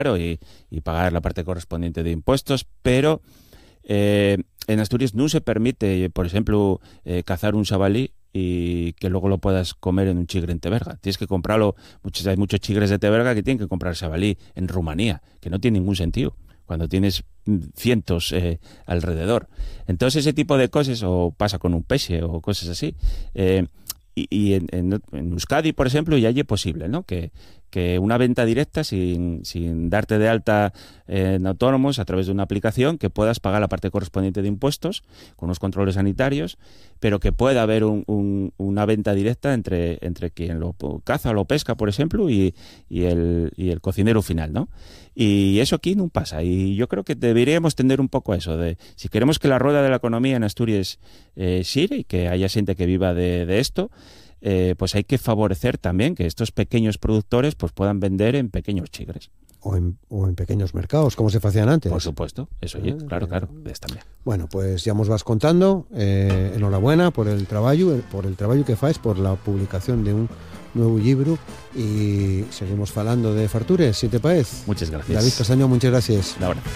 y pagar la parte correspondiente de impuestos, pero en Asturias no se permite, por ejemplo, cazar un xabalí y que luego lo puedas comer en un chigre en Teberga. Tienes que comprarlo, hay muchos chigres de Teberga que tienen que comprar xabalí en Rumanía, que no tiene ningún sentido, cuando tienes cientos alrededor. Entonces ese tipo de cosas, o pasa con un pexe o cosas así, y en Euskadi, por ejemplo, ya es posible, ¿no? Que una venta directa sin darte de alta en autónomos a través de una aplicación, que puedas pagar la parte correspondiente de impuestos con unos controles sanitarios, pero que pueda haber una venta directa entre quien lo caza o lo pesca, por ejemplo, y el cocinero final, ¿no? Y eso aquí no pasa, y yo creo que deberíamos tender un poco a eso, de si queremos que la rueda de la economía en Asturias sire y que haya gente que viva de esto, pues hay que favorecer también que estos pequeños productores pues puedan vender en pequeños chigres. O en pequeños mercados, como se hacían antes. Por supuesto, eso claro, ves también. Bueno, pues ya nos vas contando. Enhorabuena por el trabajo que fais, por la publicación de un nuevo libro, y seguimos falando de fartures, si te parece. Muchas gracias. David Castaño, muchas gracias. De ahora.